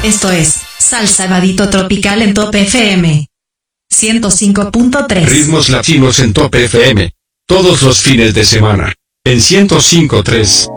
Esto es Salsa Vadito Tropical en Top FM 105.3. Ritmos latinos en Top FM. Todos los fines de semana. En 105.3.